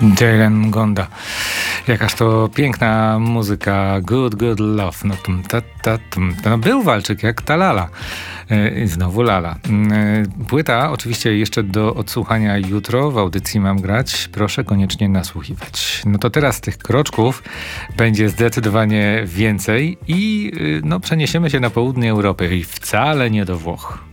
Jalen Gonda. Jakaż to piękna muzyka. Good, good love. No, no był walczyk jak ta Lala. I znowu Lala. Płyta oczywiście jeszcze do odsłuchania jutro. W audycji Mam Grać. Proszę koniecznie nasłuchiwać. No to teraz tych kroczków będzie zdecydowanie więcej i no, przeniesiemy się na południe Europy i wcale nie do Włoch.